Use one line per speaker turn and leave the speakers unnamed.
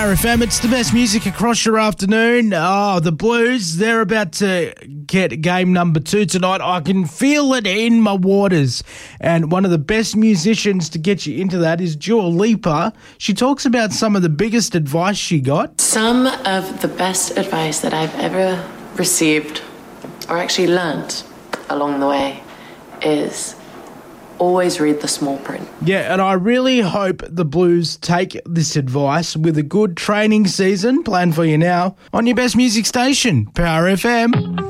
Power FM, it's the best music across your afternoon. Oh, the Blues, they're about to get game number 2 tonight. I can feel it in my waters. And one of the best musicians to get you into that is Dua Lipa. She talks about some of the biggest advice she got.
Some of the best advice that I've ever received, or actually learned along the way, is always read the small print.
Yeah, and I really hope the Blues take this advice with a good training season planned for you now on your best music station, Power FM.